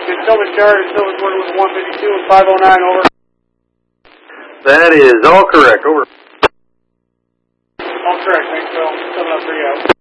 Tillman Charter, Tillman's working with 152 and 509, over. That is all correct, over. All correct, thanks, Phil. Coming up for you out.